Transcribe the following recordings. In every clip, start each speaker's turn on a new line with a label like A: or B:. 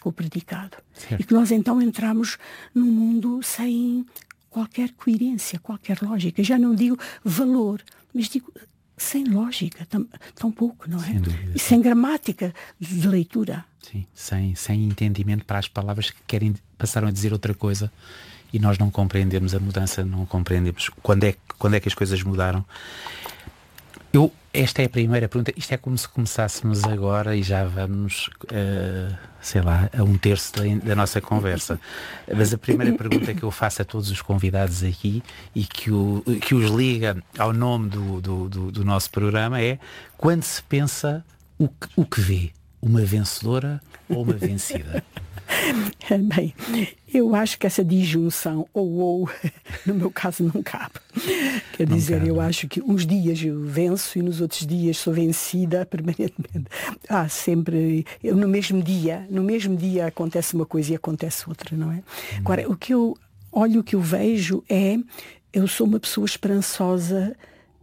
A: com o predicado.
B: Certo.
A: E que nós então entramos num mundo sem qualquer coerência, qualquer lógica. Já não digo valor, mas digo sem lógica, tão pouco, não é?
B: Sem dúvida.
A: E sem gramática de leitura.
B: Sim, sem entendimento para as palavras que passaram a dizer outra coisa, e nós não compreendemos a mudança, não compreendemos quando é que as coisas mudaram. Esta é a primeira pergunta. Isto é como se começássemos agora e já vamos, a um terço da nossa conversa. Mas a primeira pergunta que eu faço a todos os convidados aqui e que os liga ao nome do nosso programa é: quando se pensa, o que vê? Uma vencedora ou uma vencida?
A: Bem, eu acho que essa disjunção ou no meu caso não cabe. Quer dizer, eu acho que uns dias eu venço e nos outros dias sou vencida permanentemente. Sempre, no mesmo dia acontece uma coisa e acontece outra, não é? Agora, o que eu vejo é, eu sou uma pessoa esperançosa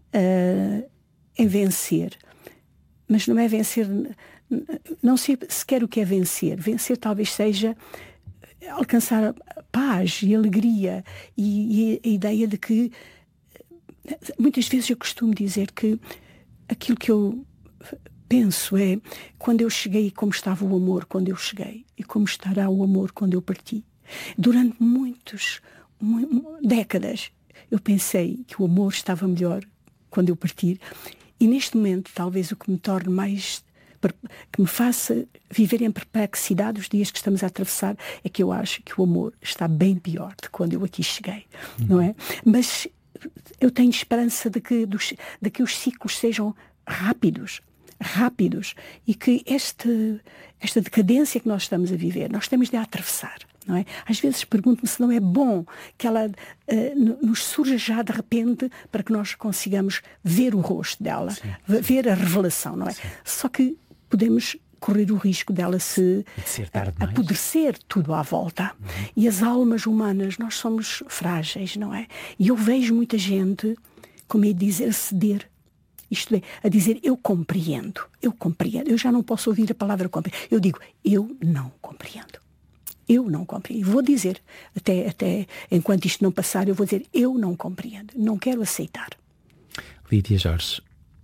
A: em vencer, mas não é vencer. Não sei sequer o que é vencer. Vencer talvez seja alcançar paz e alegria e a ideia de que muitas vezes eu costumo dizer que aquilo que eu penso é: quando eu cheguei, como estava o amor quando eu cheguei e como estará o amor quando eu parti. Durante muitas décadas eu pensei que o amor estava melhor quando eu partir, e neste momento talvez o que me torne mais, que me faça viver em perplexidade os dias que estamos a atravessar, é que eu acho que o amor está bem pior de quando eu aqui cheguei, não é? Mas eu tenho esperança de que os ciclos sejam rápidos e que esta decadência que nós estamos a viver, nós temos de a atravessar, não é? Às vezes pergunto-me se não é bom que ela nos surja já de repente, para que nós consigamos ver o rosto dela, ver a revelação, não é? Sim. Só que podemos correr o risco dela se apodrecer tudo à volta. E as almas humanas, nós somos frágeis, não é? E eu vejo muita gente, como é dizer, ceder. Isto é, a dizer: eu compreendo. Eu já não posso ouvir a palavra compreendo. Eu digo: eu não compreendo. Eu não compreendo. Vou dizer, até enquanto isto não passar, eu vou dizer: eu não compreendo. Não quero aceitar.
B: Lídia Jorge,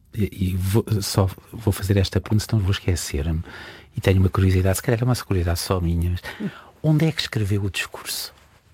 B: vou fazer esta pergunta, senão vou esquecer-me. E tenho uma curiosidade, se calhar é uma curiosidade só minha. Mas onde é que escreveu o discurso?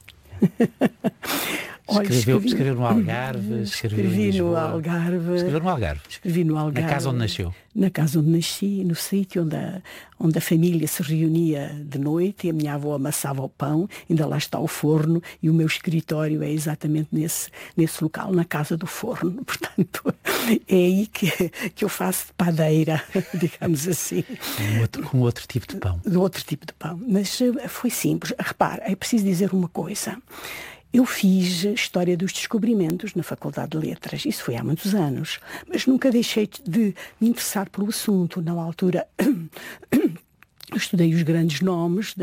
B: Escreveu no Algarve?
A: Escrevi no Algarve.
B: Escreveu no Algarve?
A: Escrevi no Algarve.
B: Na casa onde nasceu?
A: Na casa onde nasci, no sítio onde a família se reunia de noite e a minha avó amassava o pão. Ainda lá está o forno e o meu escritório é exatamente nesse local, na casa do forno. Portanto, é aí que eu faço de padeira, digamos assim.
B: Com outro tipo de pão.
A: De outro tipo de pão. Mas foi simples. Repare, é preciso dizer uma coisa. Eu fiz História dos Descobrimentos na Faculdade de Letras, isso foi há muitos anos, mas nunca deixei de me interessar pelo assunto. Na altura estudei os grandes nomes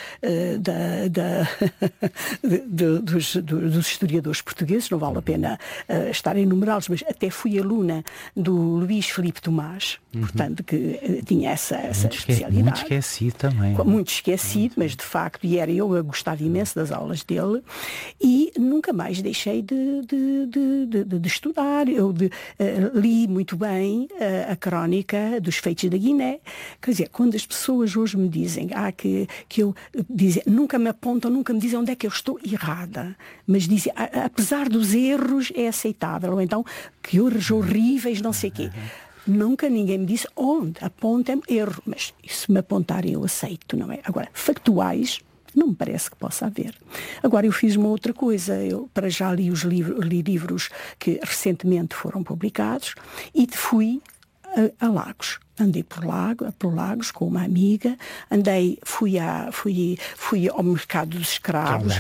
A: dos historiadores portugueses, não vale a pena estar a enumerá-los, mas até fui aluna do Luís Filipe Tomás, portanto, que tinha essa especialidade.
B: Muito esquecido também.
A: Muito esquecido, mas de facto, eu gostava imenso das aulas dele, e nunca mais deixei de estudar. Eu li muito bem a crónica dos feitos da Guiné. Quer dizer, quando as pessoas hoje me dizem que eu nunca me apontam, nunca me dizem onde é que eu estou errada, mas dizem, apesar dos erros é aceitável, ou então que erros horríveis, não sei o quê. Nunca ninguém me disse onde, apontem erro, mas se me apontarem eu aceito, não é? Agora, factuais, não me parece que possa haver. Agora, eu fiz uma outra coisa. Eu, para já, li livros que recentemente foram publicados e fui a Lagos. Andei por Lagos com uma amiga, fui ao mercado dos escravos.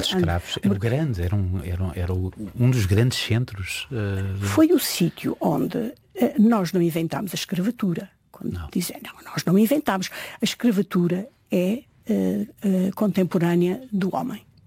B: Era um dos grandes centros.
A: Foi o sítio onde nós não inventámos a escravatura. Nós não inventámos. A escravatura é contemporânea do homem.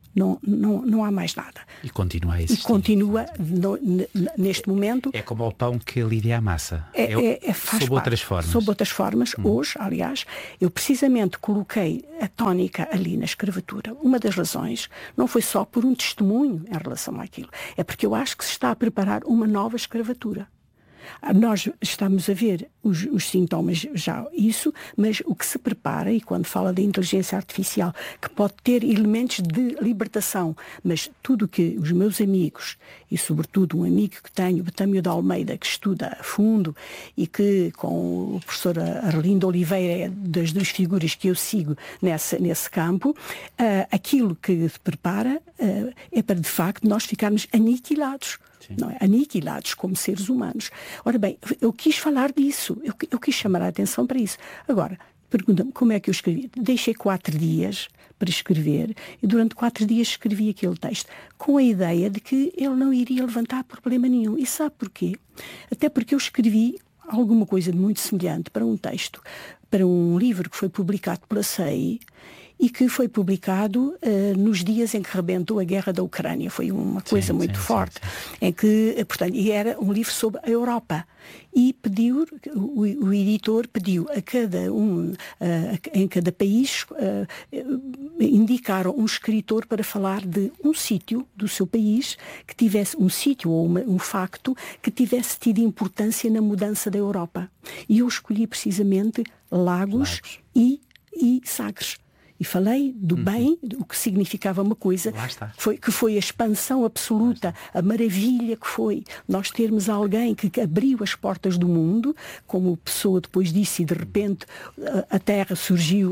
A: Não há mais nada.
B: E continua a existir.
A: E continua neste momento.
B: É como o pão que a Lídia amassa.
A: Sob outras formas. Sob outras formas. Hoje, aliás, eu precisamente coloquei a tónica ali na escravatura. Uma das razões não foi só por um testemunho em relação àquilo. É porque eu acho que se está a preparar uma nova escravatura. Nós estamos a ver os sintomas já isso, mas o que se prepara, e quando fala da inteligência artificial, que pode ter elementos de libertação, mas tudo o que os meus amigos, e sobretudo um amigo que tenho, Betâmio de Almeida, que estuda a fundo e que com o professor Arlindo Oliveira é das duas figuras que eu sigo nesse campo, aquilo que se prepara é para de facto nós ficarmos aniquilados. Não é? Aniquilados como seres humanos. Ora bem, eu quis falar disso, eu quis chamar a atenção para isso. Agora, pergunta-me como é que eu escrevi. Deixei 4 dias para escrever e durante 4 dias escrevi aquele texto com a ideia de que ele não iria levantar problema nenhum. E sabe porquê? Até porque eu escrevi alguma coisa muito semelhante para um texto, para um livro que foi publicado pela SEI e que foi publicado nos dias em que rebentou a guerra da Ucrânia. Foi uma coisa muito forte. Em que, portanto, e era um livro sobre a Europa. E pediu, o editor pediu a cada em cada país, indicaram um escritor para falar de um sítio do seu país que tivesse, um sítio ou um facto que tivesse tido importância na mudança da Europa. E eu escolhi precisamente Lagos. e Sagres. E falei do bem, o que significava uma coisa, que foi a expansão absoluta, a maravilha que foi nós termos alguém que abriu as portas do mundo, como Pessoa depois disse, e de repente a Terra surgiu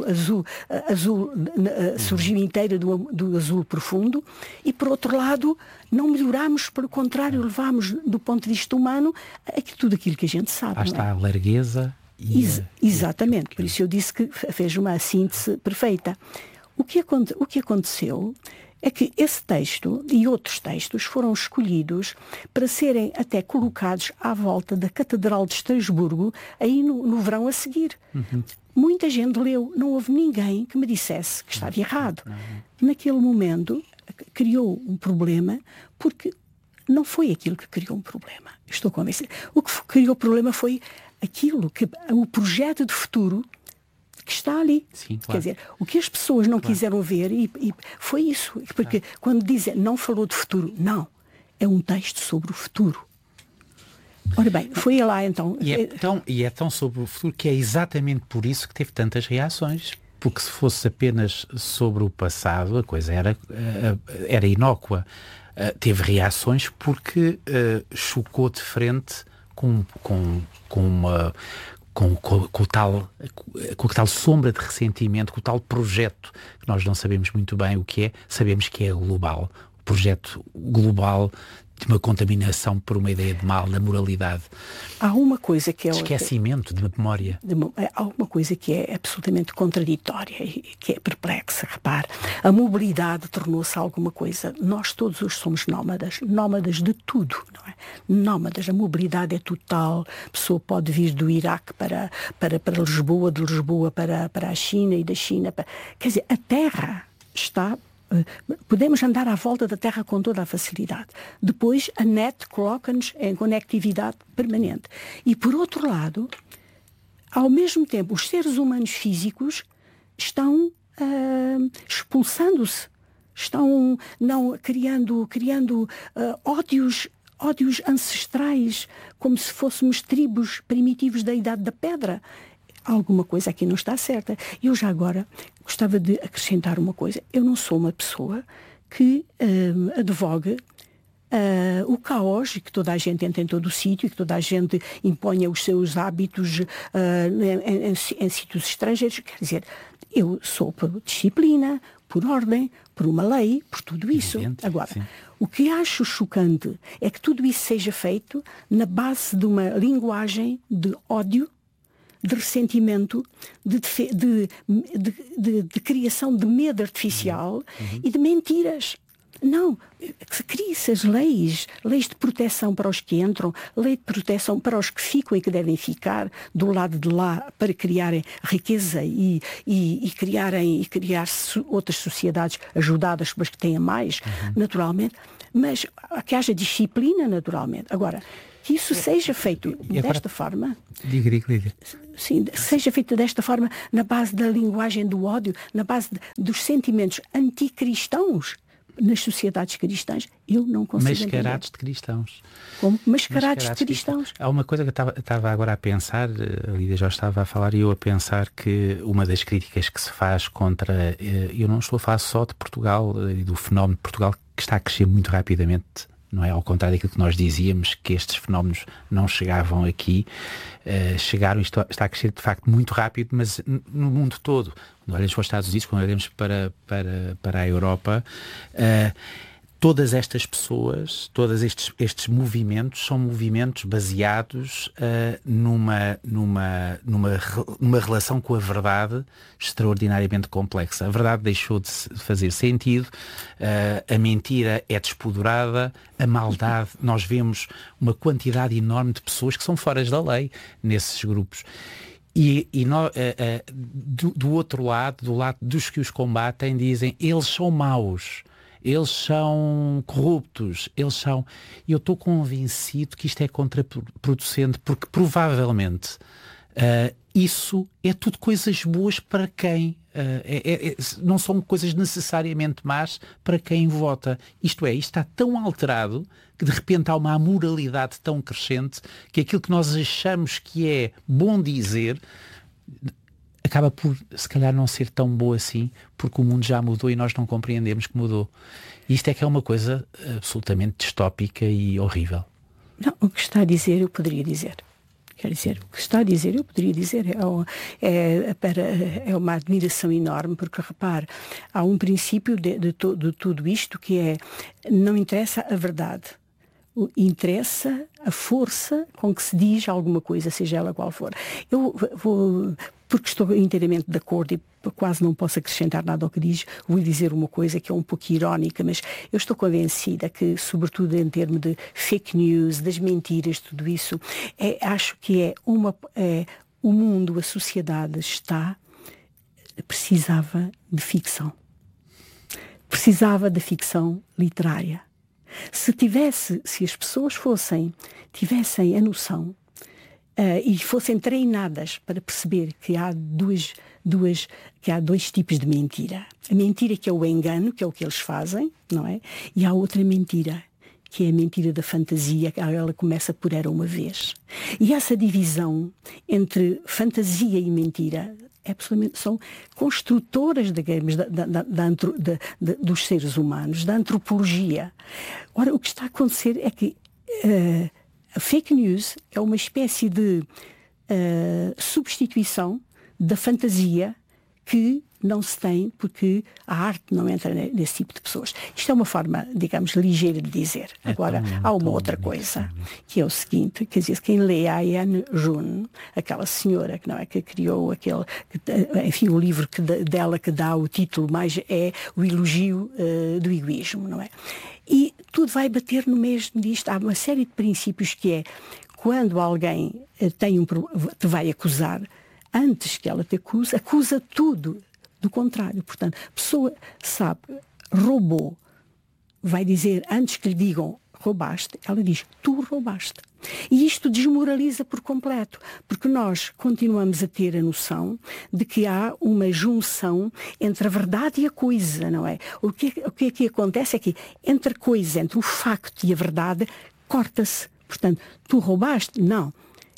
A: surgiu inteira do azul profundo, e por outro lado não melhorámos, pelo contrário, levámos do ponto de vista humano tudo aquilo que a gente sabe.
B: Lá está a largueza.
A: Exatamente, por isso eu disse que fez uma síntese perfeita. O que aconteceu é que esse texto e outros textos foram escolhidos para serem até colocados à volta da Catedral de Estrasburgo aí no verão a seguir. Muita gente leu, não houve ninguém que me dissesse que estava errado. Naquele momento criou um problema, porque não foi aquilo que criou um problema. Estou convencida. O que criou o problema foi aquilo que o projeto de futuro que está ali.
B: Sim, claro.
A: Quer dizer, o que as pessoas não quiseram ver e foi isso. Porque quando dizem não falou de futuro, não. É um texto sobre o futuro. Ora bem, foi lá então.
B: E é tão sobre o futuro que é exatamente por isso que teve tantas reações. Porque se fosse apenas sobre o passado, a coisa era inócua. Teve reações porque chocou de frente com a tal sombra de ressentimento, com o tal projeto que nós não sabemos muito bem o que é, sabemos que é global, o projeto global de uma contaminação por uma ideia de mal, da moralidade.
A: Há uma coisa que é...
B: esquecimento de memória.
A: Há uma coisa que é absolutamente contraditória e que é perplexa, repare. A mobilidade tornou-se alguma coisa... Nós todos hoje somos nómadas de tudo, não é? Nómadas, a mobilidade é total. A pessoa pode vir do Iraque para Lisboa, de Lisboa para a China e da China para... Quer dizer, a Terra está... Podemos andar à volta da Terra com toda a facilidade. Depois a net coloca-nos em conectividade permanente. E por outro lado, ao mesmo tempo, os seres humanos físicos estão expulsando-se, estão criando ódios ancestrais, como se fôssemos tribos primitivos da Idade da Pedra. Alguma coisa aqui não está certa. Eu já agora gostava de acrescentar uma coisa. Eu não sou uma pessoa que advogue o caos e que toda a gente entre em todo o sítio e que toda a gente imponha os seus hábitos em sítios estrangeiros. Quer dizer, eu sou por disciplina, por ordem, por uma lei, por tudo isso. Agora, sim. O que acho chocante é que tudo isso seja feito na base de uma linguagem de ódio, de ressentimento, de criação de medo artificial e de mentiras. Não, cria-se as leis de proteção para os que entram, lei de proteção para os que ficam e que devem ficar do lado de lá para criarem riqueza e criar outras sociedades ajudadas pelas que tenham mais, naturalmente, mas que haja disciplina, naturalmente. Agora, que isso seja feito desta forma.
B: Diga.
A: Sim, seja feito desta forma, na base da linguagem do ódio, na base dos sentimentos anticristãos nas sociedades cristãs, eu não consigo
B: Mascarados de cristãos.
A: Como? Mascarados de cristãos.
B: Há uma coisa que eu estava agora a pensar, a Lídia já estava a falar, e eu a pensar que uma das críticas que se faz contra, eu não estou a falar só de Portugal e do fenómeno de Portugal, que está a crescer muito rapidamente, não é? Ao contrário daquilo que nós dizíamos, que estes fenómenos não chegavam aqui, chegaram, isto está a crescer de facto muito rápido, mas no mundo todo. Quando olhamos para os Estados Unidos, quando olhamos para a Europa, todas estas pessoas, todos estes movimentos são movimentos baseados numa relação com a verdade extraordinariamente complexa. A verdade deixou de fazer sentido, a mentira é despoderada, a maldade, nós vemos uma quantidade enorme de pessoas que são fora da lei nesses grupos. Do outro lado, do lado dos que os combatem, dizem, eles são maus, eles são corruptos, Eu estou convencido que isto é contraproducente, porque provavelmente isso é tudo coisas boas para quem... não são coisas necessariamente más para quem vota. Isto está tão alterado que de repente há uma amoralidade tão crescente que aquilo que nós achamos que é bom dizer acaba por, se calhar, não ser tão boa assim, porque o mundo já mudou e nós não compreendemos que mudou. E isto é que é uma coisa absolutamente distópica e horrível.
A: Não, o que está a dizer eu poderia dizer. Quer dizer, o que está a dizer eu poderia dizer. É uma admiração enorme, porque, repare, há um princípio de tudo isto que é, não interessa a verdade, interessa a força com que se diz alguma coisa, seja ela qual for. Eu vou, porque estou inteiramente de acordo e quase não posso acrescentar nada ao que diz, vou dizer uma coisa que é um pouco irónica, mas eu estou convencida que, sobretudo em termos de fake news, das mentiras, tudo isso, acho que o mundo, a sociedade precisava de ficção. Precisava de ficção literária. Se as pessoas tivessem a noção e fossem treinadas para perceber que há dois tipos de mentira. A mentira que é o engano, que é o que eles fazem, não é? E há outra mentira, que é a mentira da fantasia, que ela começa por era uma vez. E essa divisão entre fantasia e mentira são construtoras, digamos, dos seres humanos, da antropologia. Ora, o que está a acontecer é que a fake news é uma espécie de substituição da fantasia que não se tem porque a arte não entra nesse tipo de pessoas. Isto é uma forma, digamos, ligeira de dizer. Agora, há uma outra coisa, que é o seguinte, quer dizer, quem lê a Anne June, aquela senhora que criou o livro dela que dá o título mais é O Elogio do Egoísmo, não é? E tudo vai bater no mesmo disto. Há uma série de princípios que é, quando alguém te vai acusar, antes que ela te acuse, acusa tudo do contrário. Portanto, a pessoa sabe, roubou, vai dizer, antes que lhe digam roubaste, ela diz, tu roubaste. E isto desmoraliza por completo, porque nós continuamos a ter a noção de que há uma junção entre a verdade e a coisa, não é? O que aqui acontece é que entre a coisa, entre o facto e a verdade, corta-se. Portanto, tu roubaste? Não.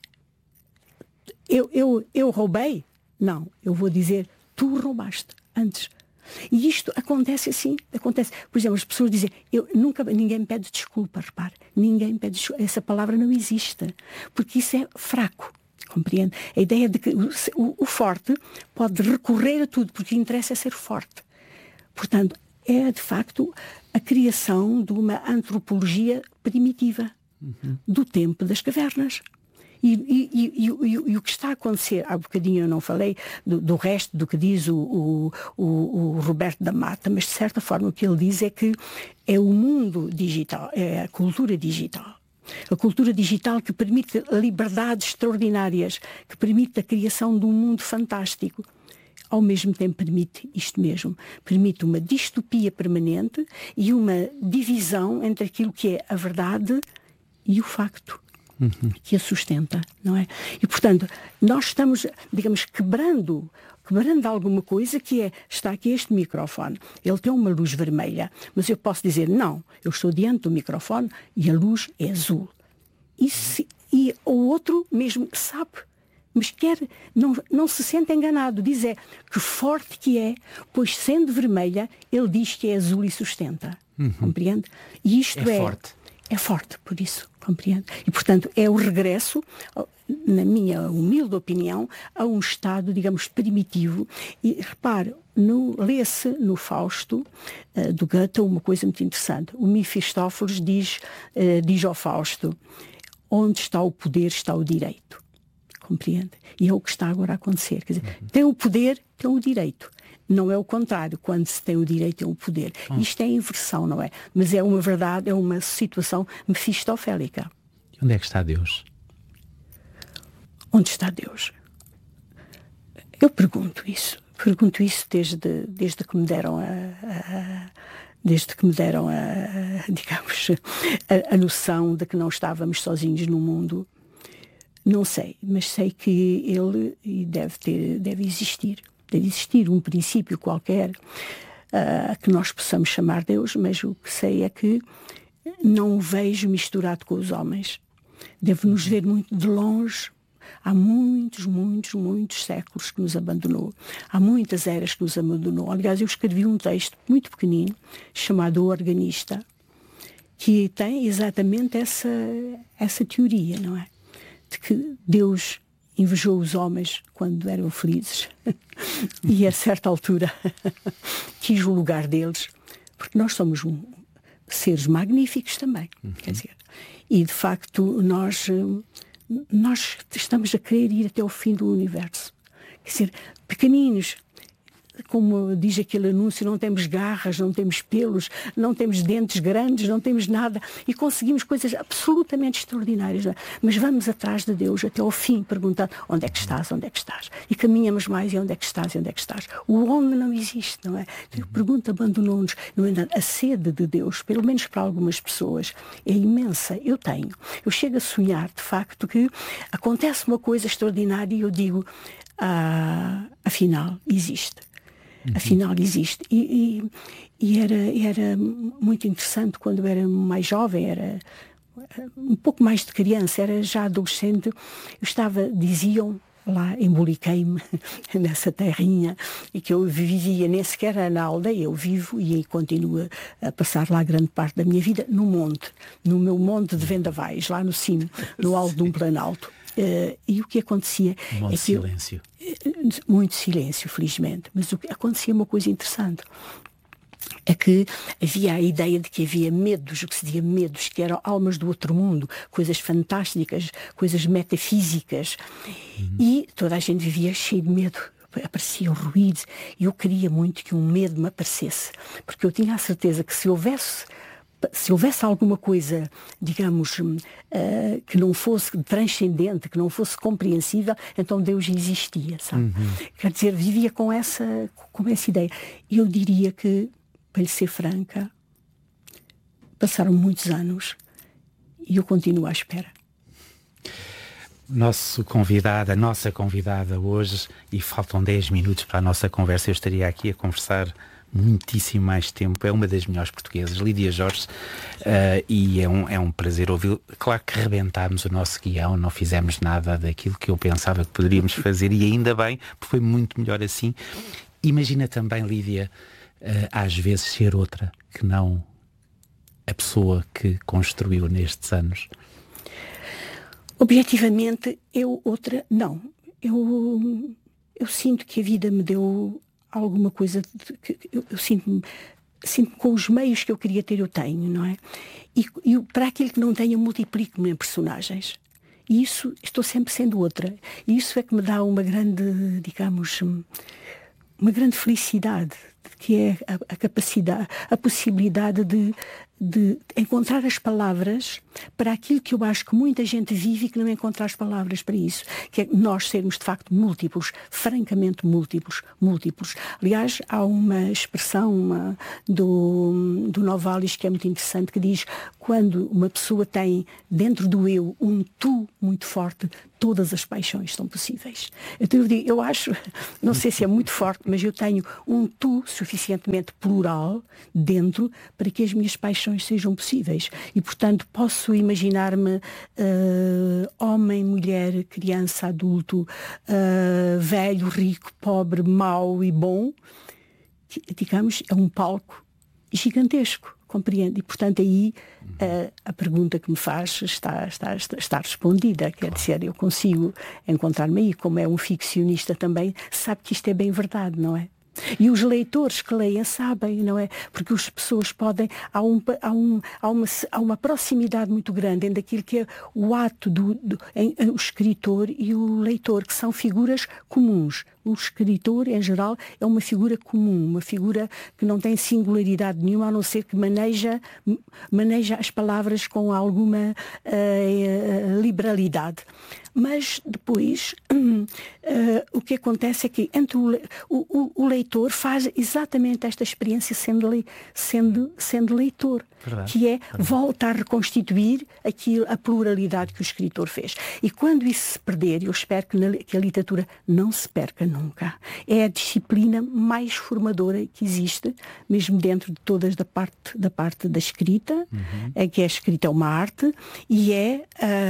A: Eu roubei? Não. Eu vou dizer, tu roubaste antes. E isto acontece assim, acontece. Por exemplo, as pessoas dizem, ninguém me pede desculpa, repare, ninguém me pede desculpa. Essa palavra não existe, porque isso é fraco, compreende? A ideia de que o forte pode recorrer a tudo, porque o que interessa é ser forte. Portanto, é de facto a criação de uma antropologia primitiva, do tempo das cavernas. E o que está a acontecer, há bocadinho eu não falei do resto do que diz o Roberto da Mata, mas de certa forma o que ele diz é que é o mundo digital, é a cultura digital. A cultura digital que permite liberdades extraordinárias, que permite a criação de um mundo fantástico. Ao mesmo tempo permite isto mesmo, permite uma distopia permanente e uma divisão entre aquilo que é a verdade e o facto que a sustenta, não é? E, portanto, nós estamos, digamos, quebrando alguma coisa que é, está aqui este microfone, ele tem uma luz vermelha, mas eu posso dizer, não, eu estou diante do microfone e a luz é azul. E o outro mesmo sabe, mas não se sente enganado, diz que forte que é, pois sendo vermelha, ele diz que é azul e sustenta. Compreende? E isto é forte, por isso, compreende? E, portanto, é o regresso, na minha humilde opinião, a um estado, digamos, primitivo. E, repare, lê-se no Fausto, do Goethe, uma coisa muito interessante. O Mefistófeles diz ao Fausto, onde está o poder, está o direito. Compreende? E é o que está agora a acontecer. Quer dizer, tem o poder, tem o direito. Não é o contrário, quando se tem o direito e o poder. Isto é inversão, não é? Mas é uma verdade, é uma situação mefistofélica.
B: E onde é que está Deus?
A: Onde está Deus? Eu pergunto isso desde que me deram digamos, a noção de que não estávamos sozinhos no mundo. Não sei, mas sei que ele deve existir. Deve existir um princípio qualquer que nós possamos chamar Deus, mas o que sei é que não o vejo misturado com os homens. Deve-nos ver muito de longe. Há muitos, muitos, muitos séculos que nos abandonou. Há muitas eras que nos abandonou. Aliás, eu escrevi um texto muito pequenino, chamado O Organista, que tem exatamente essa teoria, não é? De que Deus invejou os homens quando eram felizes e a certa altura quis o lugar deles, porque nós somos seres magníficos também, quer dizer, e de facto nós estamos a querer ir até o fim do universo, quer dizer, pequeninos, como diz aquele anúncio, não temos garras, não temos pelos, não temos dentes grandes, não temos nada, e conseguimos coisas absolutamente extraordinárias. Não é? Mas vamos atrás de Deus até ao fim, perguntando onde é que estás, onde é que estás? E caminhamos mais, e onde é que estás, e onde é que estás? O onde não existe, não é? A pergunta abandonou-nos. No entanto, a sede de Deus, pelo menos para algumas pessoas, é imensa. Eu chego a sonhar, de facto, que acontece uma coisa extraordinária e eu digo, afinal, existe. Afinal existe. E era muito interessante quando eu era mais jovem, era um pouco mais de criança, era já adolescente. Diziam lá, emboliquei-me nessa terrinha e que eu vivia, nem sequer era na aldeia, eu vivo e continuo a passar lá grande parte da minha vida no meu monte de Vendavais, lá no cimo, no alto de um planalto. E o que acontecia
B: é que silêncio.
A: Muito silêncio, felizmente, mas o que acontecia uma coisa interessante, é que havia a ideia de que havia medos, o que se dizia medos, que eram almas do outro mundo, coisas fantásticas, coisas metafísicas, e toda a gente vivia cheio de medo. Apareciam ruídos e eu queria muito que um medo me aparecesse, porque eu tinha a certeza que se houvesse alguma coisa, digamos, que não fosse transcendente, que não fosse compreensível, então Deus existia, sabe? Quer dizer, vivia com essa ideia. E eu diria que, para lhe ser franca, passaram muitos anos e eu continuo à espera.
B: A nossa convidada hoje, e faltam 10 minutos para a nossa conversa, eu estaria aqui a conversar muitíssimo mais tempo, é uma das melhores portuguesas, Lídia Jorge, e é um prazer ouvi-lo. Claro que rebentámos o nosso guião, não fizemos nada daquilo que eu pensava que poderíamos fazer, e ainda bem, porque foi muito melhor assim. Imagina também, Lídia, às vezes ser outra que não a pessoa que construiu nestes anos.
A: Objetivamente, não. Eu sinto que a vida me deu alguma coisa que eu sinto-me com os meios que eu queria ter, eu tenho, não é? E para aquilo que não tenho, eu multiplico-me em personagens. E isso, estou sempre sendo outra. E isso é que me dá uma grande, digamos, uma grande felicidade, que é a capacidade, a possibilidade de encontrar as palavras para aquilo que eu acho que muita gente vive e que não encontra as palavras para isso, que é nós sermos de facto múltiplos, francamente múltiplos. Aliás, há uma expressão do Novalis que é muito interessante, que diz: quando uma pessoa tem dentro do eu um tu muito forte, todas as paixões são possíveis. Então eu acho, não sei se é muito forte, mas eu tenho um tu suficientemente plural dentro para que as minhas paixões sejam possíveis. E, portanto, posso imaginar-me homem, mulher, criança, adulto, velho, rico, pobre, mau e bom. Digamos, é um palco gigantesco, compreende? E, portanto, aí a pergunta que me faz está respondida. Quer dizer, eu consigo encontrar-me aí, como é um ficcionista também, sabe que isto é bem verdade, não é? E os leitores que leem sabem, não é? Porque as pessoas podem... Há uma proximidade muito grande entre aquilo que é o ato o escritor e o leitor, que são figuras comuns. O escritor, em geral, é uma figura comum, uma figura que não tem singularidade nenhuma, a não ser que maneja as palavras com alguma liberalidade. Mas depois o que acontece é que entre o leitor faz exatamente esta experiência sendo leitor.
B: Verdade,
A: que é
B: verdade.
A: Volta a reconstituir a pluralidade que o escritor fez. E quando isso se perder, eu espero que a literatura não se perca nunca. É a disciplina mais formadora que existe, mesmo dentro de todas da parte da escrita, é que a escrita é uma arte e é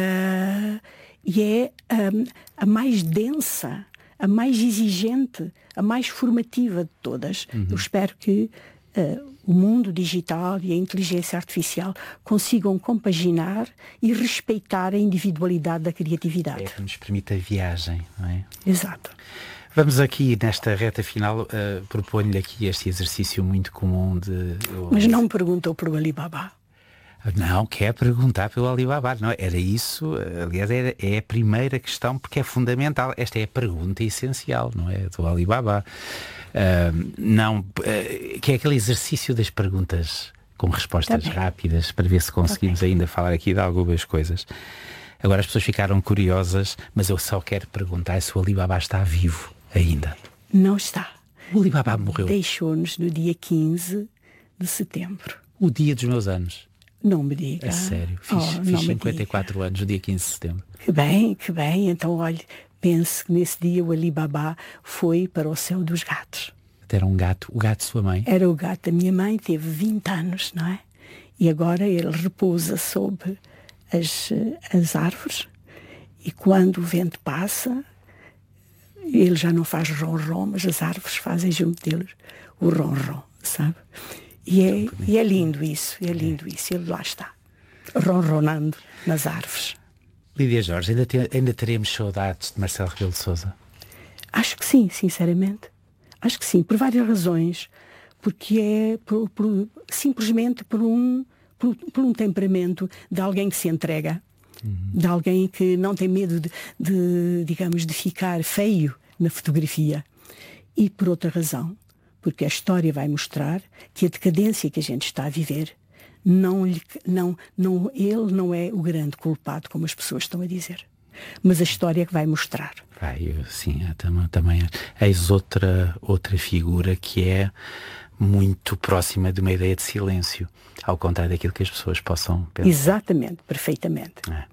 A: a mais densa, a mais exigente, a mais formativa de todas. Eu espero que o mundo digital e a inteligência artificial consigam compaginar e respeitar a individualidade da criatividade.
B: É que nos permite a viagem, não é?
A: Exato.
B: Vamos aqui, nesta reta final, proponho-lhe aqui este exercício muito comum de...
A: Mas não me perguntou por Alibaba.
B: Não, quer perguntar pelo Alibaba. Não, era isso, aliás, é a primeira questão, porque é fundamental. Esta é a pergunta essencial, não é? Do Alibaba. Que é aquele exercício das perguntas com respostas rápidas, para ver se conseguimos ainda falar aqui de algumas coisas. Agora as pessoas ficaram curiosas, mas eu só quero perguntar se o Alibaba está vivo ainda.
A: Não está.
B: O Alibaba morreu.
A: Deixou-nos no dia 15 de setembro.
B: O dia dos meus anos.
A: Não me diga.
B: A sério, fiz 54 anos, no dia 15 de setembro.
A: Que bem. Então, olhe, pense que nesse dia o Alibaba foi para o céu dos gatos.
B: Era um gato, o gato de sua mãe?
A: Era o gato da minha mãe, teve 20 anos, não é? E agora ele repousa sob as árvores e quando o vento passa, ele já não faz ronron, mas as árvores fazem junto deles o ronron, sabe? E é lindo isso, ele lá está, ronronando nas árvores.
B: Lídia Jorge, ainda teremos saudades de Marcelo Rebelo de Sousa?
A: Acho que sim, sinceramente. Acho que sim, por várias razões. Porque é simplesmente por um temperamento de alguém que se entrega, de alguém que não tem medo de ficar feio na fotografia. E por outra razão, porque a história vai mostrar que a decadência que a gente está a viver, ele não é o grande culpado, como as pessoas estão a dizer. Mas a história que vai mostrar.
B: Sim, também eis outra figura que é muito próxima de uma ideia de silêncio, ao contrário daquilo que as pessoas possam pensar.
A: Exatamente, perfeitamente.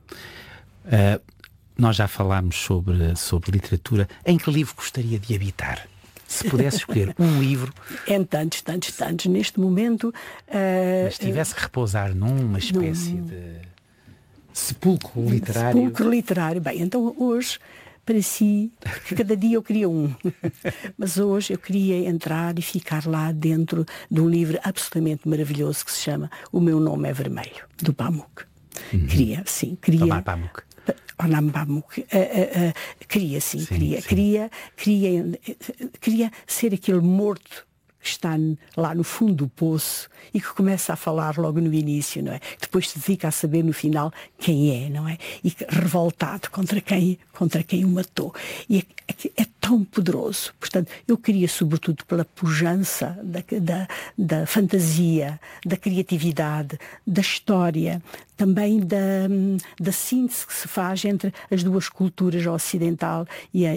B: Nós já falámos sobre literatura. Em que livro gostaria de habitar? Se pudesse escolher um livro...
A: Em tantos. Neste momento...
B: Mas tivesse que repousar numa espécie de sepulcro literário.
A: Sepulcro literário. Bem, então hoje, para si, cada dia eu queria um. Mas hoje eu queria entrar e ficar lá dentro de um livro absolutamente maravilhoso que se chama O Meu Nome é Vermelho, do Pamuk. Queria.
B: Omar Pamuk.
A: Ornam Pamuk. Queria ser aquele morto que está lá no fundo do poço e que começa a falar logo no início, não é? Depois se fica a saber no final quem é, não é? E revoltado contra quem o matou. E é tão poderoso. Portanto, eu queria, sobretudo, pela pujança da fantasia, da criatividade, da história, também da síntese que se faz entre as duas culturas, a ocidental e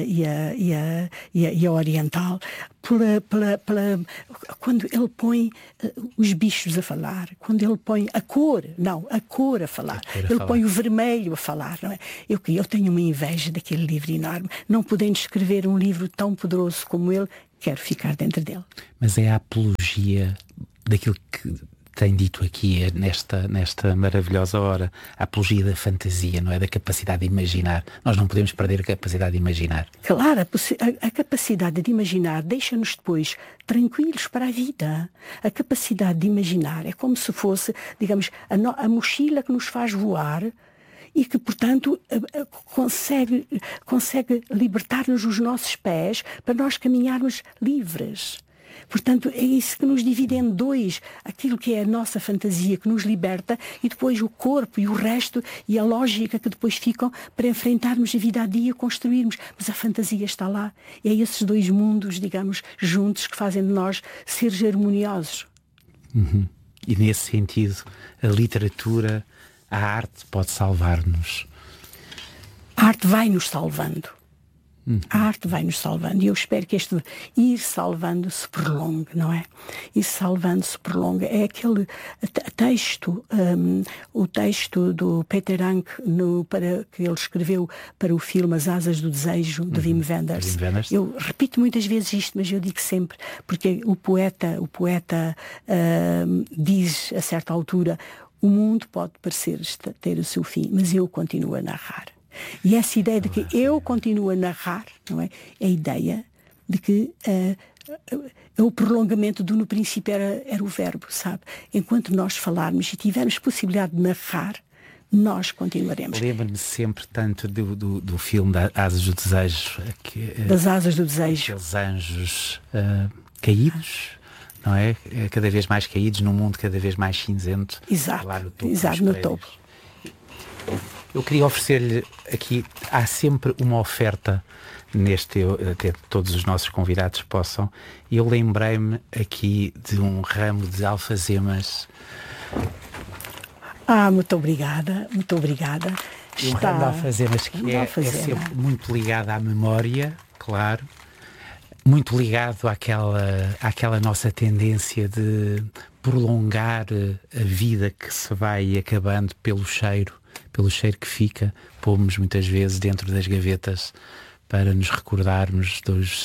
A: a oriental, quando ele põe os bichos a falar, quando ele põe a cor a falar, põe o vermelho a falar, não é? Eu tenho uma inveja daquele livro enorme, não podendo escrever um livro tão poderoso como ele, quero ficar dentro dele.
B: Mas é a apologia daquilo que tem dito aqui nesta maravilhosa hora, a apologia da fantasia, não é? Da capacidade de imaginar. Nós não podemos perder a capacidade de imaginar.
A: Claro, a capacidade de imaginar deixa-nos depois tranquilos para a vida. A capacidade de imaginar é como se fosse, digamos, a mochila que nos faz voar e que, portanto, consegue libertar-nos os nossos pés para nós caminharmos livres. Portanto, é isso que nos divide em dois, aquilo que é a nossa fantasia, que nos liberta, e depois o corpo e o resto e a lógica que depois ficam para enfrentarmos a vida a dia, construirmos. Mas a fantasia está lá. É esses dois mundos, digamos, juntos, que fazem de nós seres harmoniosos.
B: Uhum. E nesse sentido, a literatura, a arte pode salvar-nos.
A: A arte vai-nos salvando. A arte vai-nos salvando, e eu espero que este ir salvando se prolongue, não é? Ir salvando se prolongue. É aquele texto, o texto do Peter Hanke, que ele escreveu para o filme As Asas do Desejo, de Wim Wenders. Eu repito muitas vezes isto, mas eu digo sempre, porque o poeta diz a certa altura: o mundo pode parecer ter o seu fim, mas eu continuo a narrar. E essa ideia de que eu continuo a narrar, não é? É a ideia de que é o prolongamento do no princípio era o verbo, sabe? Enquanto nós falarmos e tivermos possibilidade de narrar, nós continuaremos.
B: Lembra-me sempre tanto do filme das Asas do Desejo.
A: Das Asas do Desejo.
B: Aqueles anjos caídos, não é? Cada vez mais caídos, num mundo cada vez mais cinzento.
A: Exato,
B: lá no topo,
A: exato, no topo.
B: Eu queria oferecer-lhe aqui, há sempre uma oferta até todos os nossos convidados possam, e eu lembrei-me aqui de um ramo de alfazemas.
A: Muito obrigada, muito obrigada.
B: Um ramo de alfazemas que é sempre muito ligado à memória, claro, muito ligado àquela nossa tendência de prolongar a vida que se vai acabando pelo cheiro que fica. Pomos muitas vezes dentro das gavetas para nos recordarmos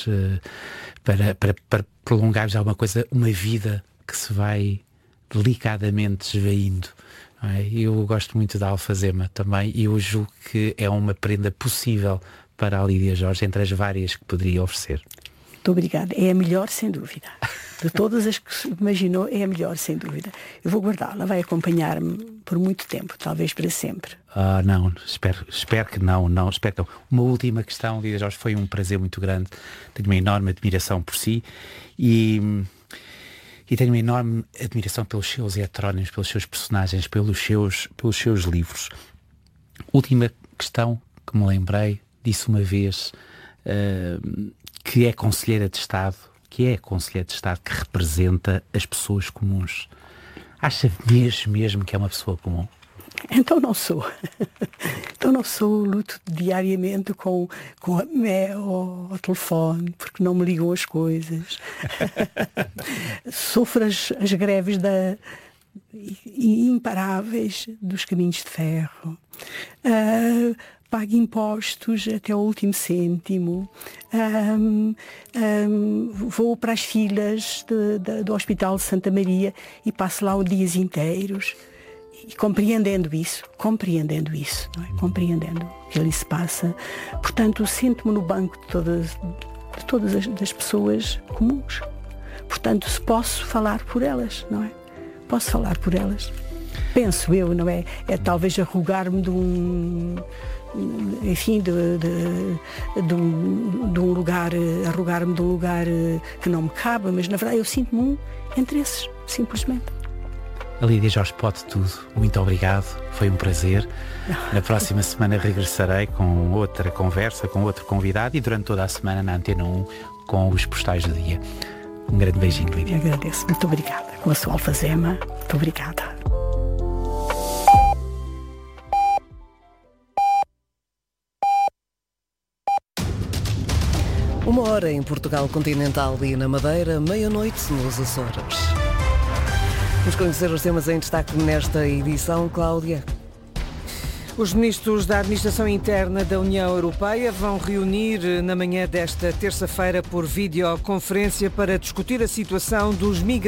B: para prolongarmos alguma coisa, uma vida que se vai delicadamente esvaindo. Não é? Eu gosto muito da alfazema também, e eu julgo que é uma prenda possível para a Lídia Jorge, entre as várias que poderia oferecer.
A: Muito obrigada. É a melhor, sem dúvida. De todas as que se imaginou, é a melhor, sem dúvida. Eu vou guardá-la, vai acompanhar-me por muito tempo, talvez para sempre.
B: Não, espero que não. Espero que não. Uma última questão, Lídia Jorge, foi um prazer muito grande. Tenho uma enorme admiração por si e tenho uma enorme admiração pelos seus heterónimos, pelos seus personagens, pelos seus livros. Última questão que me lembrei, disse uma vez que é conselheira de Estado, que representa as pessoas comuns. Acha mesmo que é uma pessoa comum?
A: Então não sou. Luto diariamente com a mel ao telefone, porque não me ligam as coisas. Sofro as greves imparáveis dos caminhos de ferro. Pago impostos até o último cêntimo. Vou para as filas do Hospital de Santa Maria e passo lá dias inteiros. E compreendendo isso, não é? Compreendendo o que ali se passa. Portanto, sento-me no banco de todas as pessoas comuns. Portanto, se posso falar por elas, não é? Posso falar por elas. Penso eu, não é? É talvez arrogar-me de um... enfim, de um lugar, arrogar-me de um lugar que não me cabe, mas na verdade eu sinto-me entre esses, simplesmente.
B: A Lídia Jorge pode tudo. Muito obrigado, foi um prazer. Na próxima semana regressarei com outra conversa, com outro convidado e durante toda a semana na Antena 1 com os postais do dia. Um grande beijinho, Lídia.
A: Eu agradeço, muito obrigada. Com a sua alfazema, muito obrigada.
C: Uma hora em Portugal continental e na Madeira, meia-noite nos Açores. Vamos conhecer os temas em destaque nesta edição, Cláudia.
D: Os ministros da Administração Interna da União Europeia vão reunir na manhã desta terça-feira por videoconferência para discutir a situação dos migrantes